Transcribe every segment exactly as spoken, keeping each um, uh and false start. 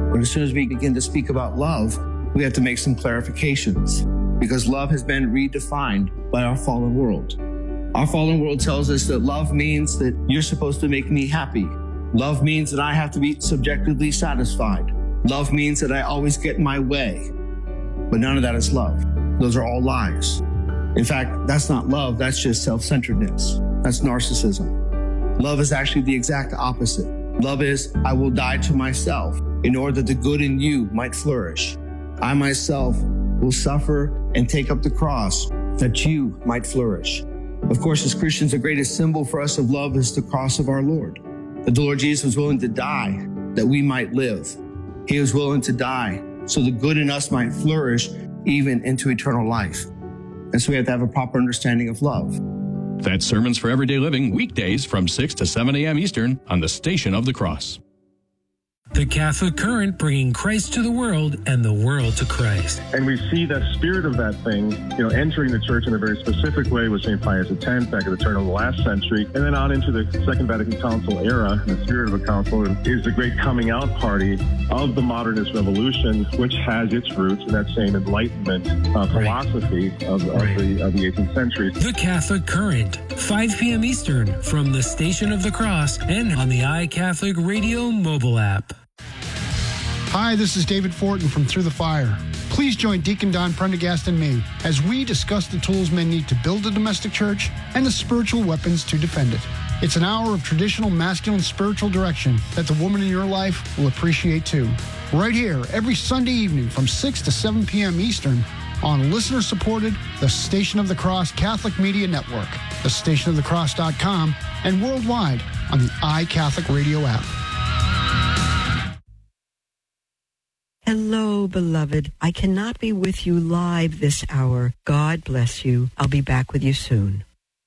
But as soon as we begin to speak about love, we have to make some clarifications because love has been redefined by our fallen world. Our fallen world tells us that love means that you're supposed to make me happy. Love means that I have to be subjectively satisfied. Love means that I always get my way. But none of that is love. Those are all lies. In fact, that's not love. That's just self-centeredness. That's narcissism. Love is actually the exact opposite. Love is, I will die to myself in order that the good in you might flourish. I myself will suffer and take up the cross that you might flourish. Of course, as Christians, the greatest symbol for us of love is the cross of our Lord. That the Lord Jesus was willing to die that we might live. He was willing to die so the good in us might flourish even into eternal life. And so we have to have a proper understanding of love. That's Sermons for Everyday Living, weekdays from six to seven a.m. Eastern on the Station of the Cross. The Catholic Current, bringing Christ to the world and the world to Christ. And we see that spirit of that thing, you know, entering the church in a very specific way with Saint Pius X back at the turn of the last century, and then on into the Second Vatican Council era. The spirit of the council is the great coming out party of the modernist revolution, which has its roots in that same Enlightenment uh, philosophy right. of, of, right. the, of the eighteenth century. The Catholic Current, five p.m. Eastern, from the Station of the Cross and on the iCatholic Radio mobile app. Hi, this is David Fortin from Through the Fire. Please join Deacon Don Prendergast and me as we discuss the tools men need to build a domestic church and the spiritual weapons to defend it. It's an hour of traditional masculine spiritual direction that the woman in your life will appreciate too. Right here, every Sunday evening from six to seven p.m. Eastern on listener-supported The Station of the Cross Catholic Media Network, the station of the cross dot com, and worldwide on the iCatholic Radio app. Hello, beloved. I cannot be with you live this hour. God bless you. I'll be back with you soon.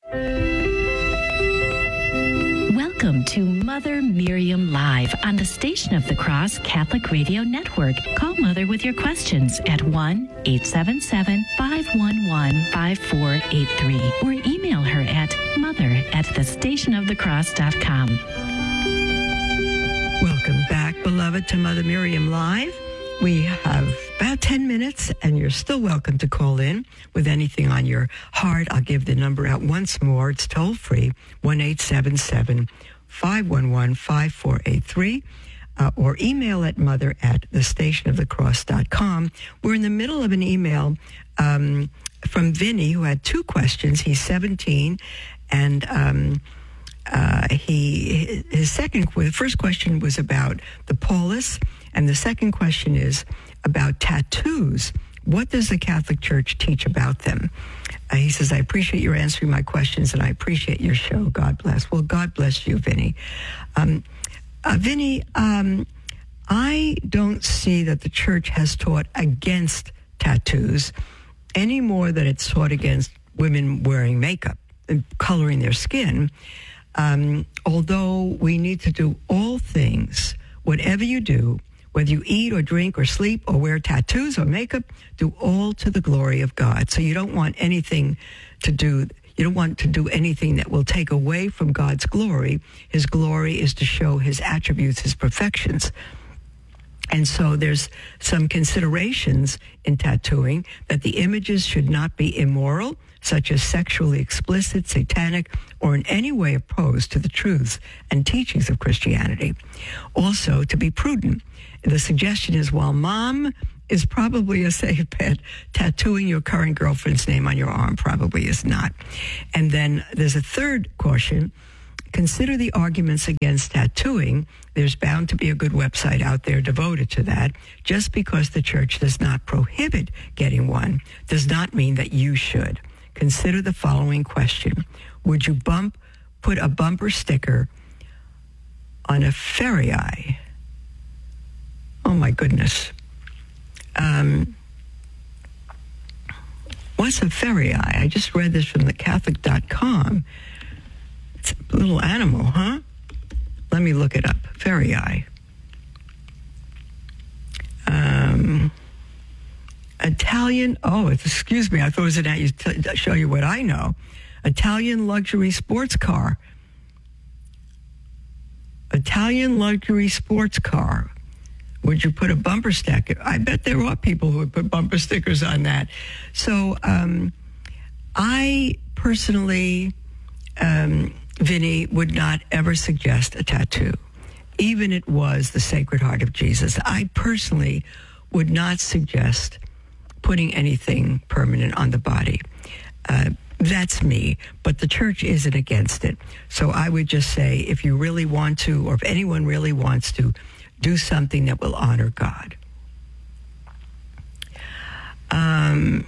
Welcome to Mother Miriam Live on the Station of the Cross Catholic Radio Network. Call Mother with your questions at one eight seven seven, five one one, five four eight three or email her at mother at the station of the cross dot com. Welcome back, beloved, to Mother Miriam Live. We have about ten minutes, and you're still welcome to call in with anything on your heart. I'll give the number out once more. It's toll-free, one eight seven seven, five one one, five four eight three, uh, or email at mother at the station of the cross dot com. We're in the middle of an email um, from Vinny, who had two questions. He's seventeen, and um, uh, he his second, the first question was about the Paulus, and the second question is about tattoos. What does the Catholic Church teach about them? Uh, he says, I appreciate your answering my questions, and I appreciate your show. God bless. Well, God bless you, Vinny. Um, uh, Vinny, um, I don't see that the Church has taught against tattoos any more than it's taught against women wearing makeup and coloring their skin. Um, although we need to do all things, whatever you do, whether you eat or drink or sleep or wear tattoos or makeup, do all to the glory of God. So you don't want anything to do, you don't want to do anything that will take away from God's glory. His glory is to show his attributes, his perfections. And so there's some considerations in tattooing that the images should not be immoral, such as sexually explicit, satanic, or in any way opposed to the truths and teachings of Christianity. Also, to be prudent. The suggestion is, while mom is probably a safe bet, tattooing your current girlfriend's name on your arm probably is not. And then there's a third caution. Consider the arguments against tattooing. There's bound to be a good website out there devoted to that. Just because the Church does not prohibit getting one does not mean that you should. Consider the following question. Would you bump, put a bumper sticker on a ferrii? Oh, my goodness. Um, what's a ferrii? I just read this from the catholic dot com. It's a little animal, huh? Let me look it up. Ferrii. Um, Italian, oh, it's, excuse me, I thought it was an ad to show you what I know. Italian luxury sports car. Italian luxury sports car Would you put a bumper sticker? I bet there are people who would put bumper stickers on that. So um, I personally, um, Vinny, would not ever suggest a tattoo, even it was the Sacred Heart of Jesus. I personally would not suggest putting anything permanent on the body. Uh, that's me, but the church isn't against it. So I would just say, if you really want to, or if anyone really wants to, do something that will honor God. Um,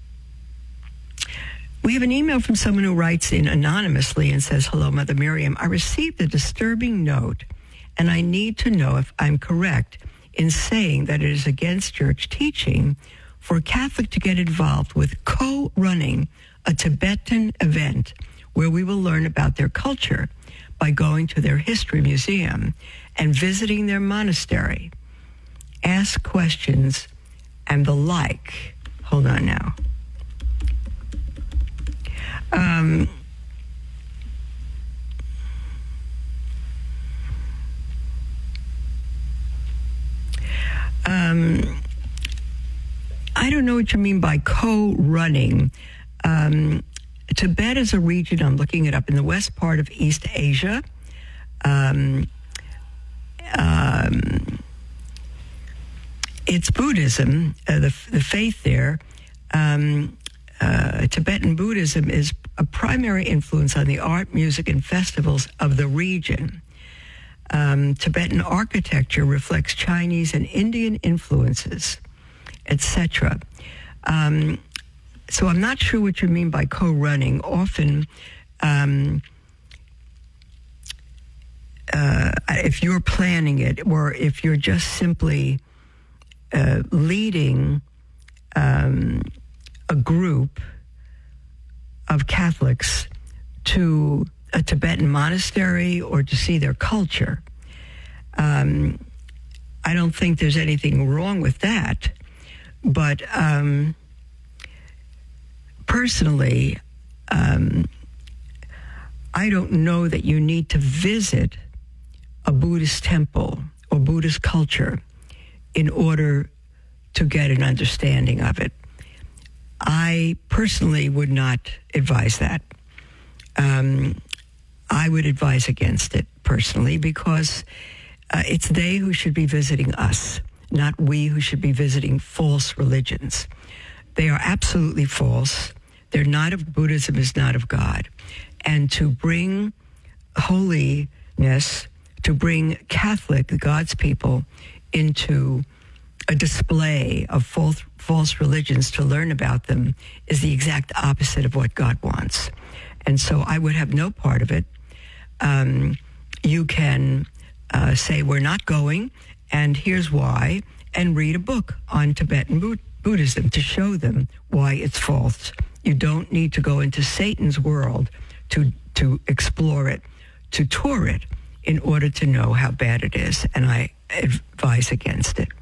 we have an email from someone who writes in anonymously and says, "Hello, Mother Miriam. I received a disturbing note, and I need to know if I'm correct in saying that it is against church teaching for a Catholic to get involved with co-running a Tibetan event where we will learn about their culture by going to their history museum and visiting their monastery, ask questions, and the like." Hold on now. Um, um, I don't know what you mean by co-running. Um, Tibet is a region, I'm looking it up, in the west part of East Asia. Um, um, it's Buddhism, uh, the, the faith there. Um, uh, Tibetan Buddhism is a primary influence on the art, music, and festivals of the region. Um, Tibetan architecture reflects Chinese and Indian influences, et cetera. Um, so I'm not sure what you mean by co-running. Often, um, uh, if you're planning it, or if you're just simply uh, leading um, a group of Catholics to a Tibetan monastery or to see their culture, um, I don't think there's anything wrong with that. But um, personally, um, I don't know that you need to visit a Buddhist temple or Buddhist culture in order to get an understanding of it. I personally would not advise that. Um, I would advise against it personally, because uh, it's they who should be visiting us, not we who should be visiting false religions. They are absolutely false. They're not of Buddhism, is not of God. And to bring holiness, to bring Catholic, God's people, into a display of false, false religions to learn about them is the exact opposite of what God wants. And so I would have no part of it. Um, you can uh, say, we're not going, and here's why, and read a book on Tibetan Buddhism. Buddhism to show them why it's false. You don't need to go into Satan's world to to explore it, to tour it, in order to know how bad it is, and I advise against it.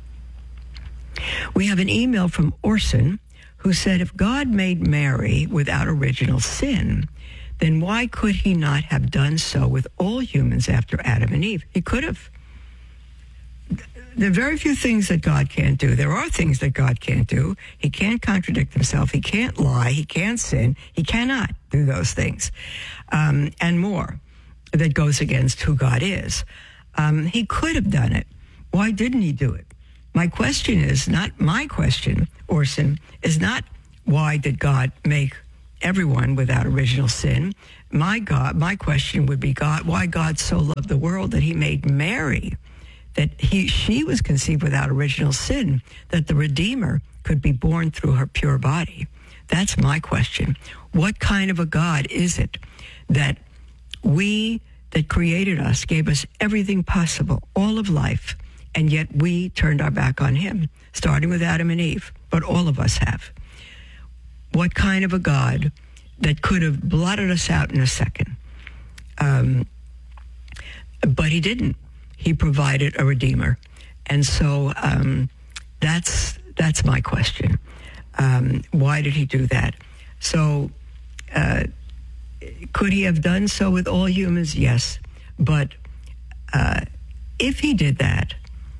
We have an email from Orson, who said, if God made Mary without original sin, then why could he not have done so with all humans after Adam and Eve? He could have. There are very few things that God can't do. There are things that God can't do. He can't contradict himself. He can't lie. He can't sin. He cannot do those things, um, and more that goes against who God is. Um, he could have done it. Why didn't he do it? My question is not, my question, Orson, is not why did God make everyone without original sin? My God, my question would be, God, why God so loved the world that he made Mary, that he, she was conceived without original sin, that the Redeemer could be born through her pure body. That's my question. What kind of a God is it that we, that created us, gave us everything possible, all of life, and yet we turned our back on him, starting with Adam and Eve, but all of us have? What kind of a God that could have blotted us out in a second? Um, but he didn't. He provided a Redeemer. And so um, that's that's my question. Um, why did he do that? So uh, could he have done so with all humans? Yes. But uh, if he did that,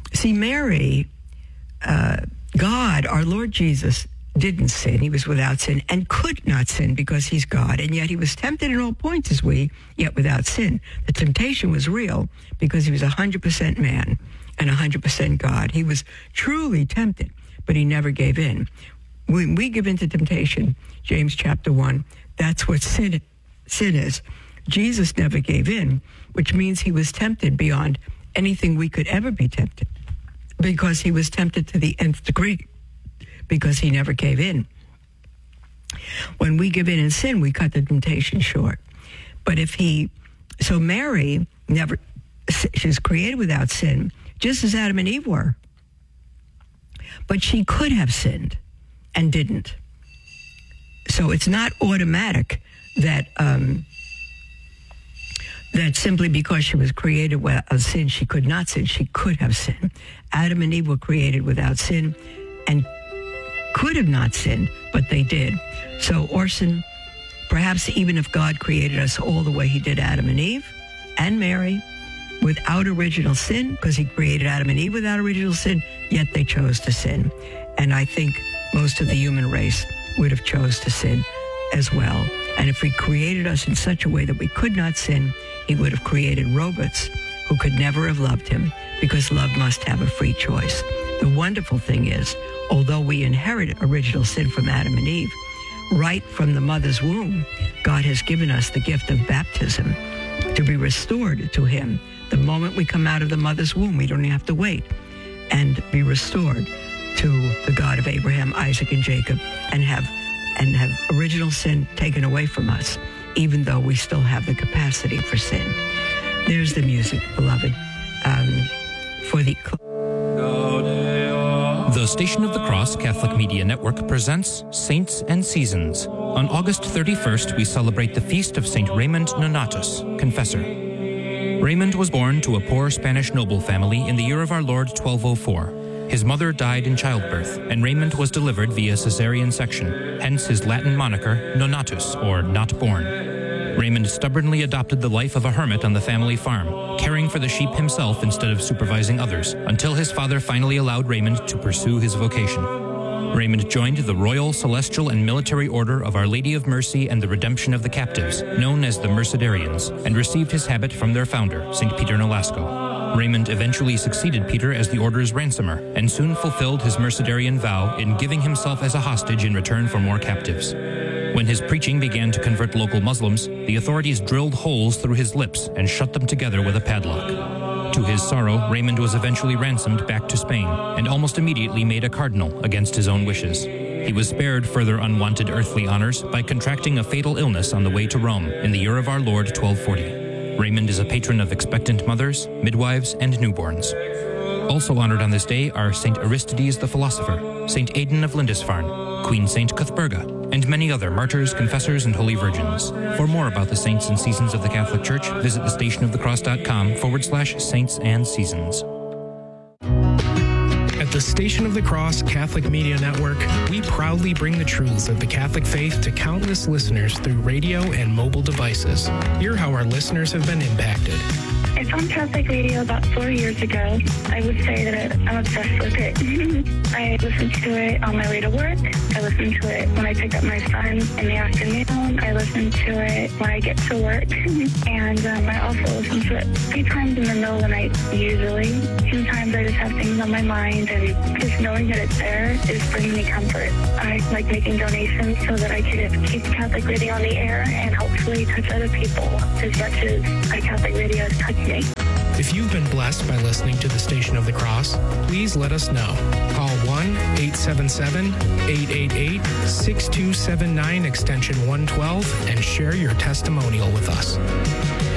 see, Mary, uh, God, our Lord Jesus, didn't sin. He was without sin and could not sin because he's God. And yet he was tempted in all points as we, yet without sin. The temptation was real because he was one hundred percent man and one hundred percent God. He was truly tempted, but he never gave in. When we give in to temptation, James chapter one, that's what sin, sin is. Jesus never gave in, which means he was tempted beyond anything we could ever be tempted, because he was tempted to the nth degree, because he never gave in. When we give in and sin, we cut the temptation short. But if he, so Mary never, she's created without sin, just as Adam and Eve were. But she could have sinned and didn't. So it's not automatic that um, that simply because she was created without sin, she could not sin. She could have sinned. Adam and Eve were created without sin and could have not sinned, but they did. So Orson, perhaps even if God created us all the way he did Adam and Eve and Mary without original sin, because he created Adam and Eve without original sin, yet they chose to sin. And I think most of the human race would have chose to sin as well. And if he created us in such a way that we could not sin, he would have created robots who could never have loved him, because love must have a free choice. The wonderful thing is, although we inherited original sin from Adam and Eve, right from the mother's womb, God has given us the gift of baptism to be restored to him. The moment we come out of the mother's womb, we don't even have to wait, and be restored to the God of Abraham, Isaac, and Jacob, and have and have original sin taken away from us, even though we still have the capacity for sin. There's the music, beloved, um, for the... The Station of the Cross Catholic Media Network presents Saints and Seasons. On August thirty-first, we celebrate the feast of Saint Raymond Nonatus, Confessor. Raymond was born to a poor Spanish noble family in the year of our Lord twelve oh four. His mother died in childbirth, and Raymond was delivered via cesarean section, hence his Latin moniker, Nonatus, or not born. Raymond stubbornly adopted the life of a hermit on the family farm, caring for the sheep himself instead of supervising others, until his father finally allowed Raymond to pursue his vocation. Raymond joined the Royal, Celestial, and Military Order of Our Lady of Mercy and the Redemption of the Captives, known as the Mercedarians, and received his habit from their founder, Saint Peter Nolasco. Raymond eventually succeeded Peter as the order's ransomer, and soon fulfilled his Mercedarian vow in giving himself as a hostage in return for more captives. When his preaching began to convert local Muslims, the authorities drilled holes through his lips and shut them together with a padlock. To his sorrow, Raymond was eventually ransomed back to Spain, and almost immediately made a cardinal against his own wishes. He was spared further unwanted earthly honors by contracting a fatal illness on the way to Rome in the year of our Lord twelve forty. Raymond is a patron of expectant mothers, midwives, and newborns. Also honored on this day are Saint Aristides the Philosopher, Saint Aidan of Lindisfarne, Queen Saint Cuthberga, and many other martyrs, confessors, and holy virgins. For more about the saints and seasons of the Catholic Church, visit thestationofthecross.com forward slash saints and seasons. At the Station of the Cross Catholic Media Network, we proudly bring the truths of the Catholic faith to countless listeners through radio and mobile devices. Hear how our listeners have been impacted. I found Catholic radio about four years ago. I would say that I'm obsessed with it. I listen to it on my way to work. I listen to it when I pick up my son in the afternoon. I listen to it when I get to work. And um, I also listen to it three times in the middle of the night, usually. Sometimes I just have things on my mind, and just knowing that it's there is bringing me comfort. I like making donations so that I can keep Catholic radio on the air and hopefully touch other people as much as Catholic radio has touched me. If you've been blessed by listening to the Station of the Cross, please let us know. Call one eight seven seven, eight eight eight, six two seven nine extension one twelve and share your testimonial with us.